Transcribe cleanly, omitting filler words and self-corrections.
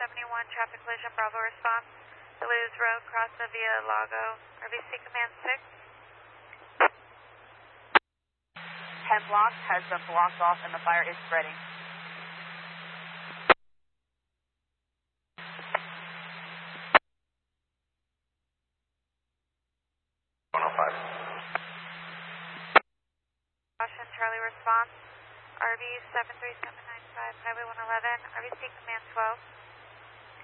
71, traffic collision, Bravo response. Duluth Road, cross the Via Lago. RVC Command 6. Hemlock has been blocked off and the fire is spreading. Caution, Charlie response. RV 73795, Highway 111, RVC Command 12.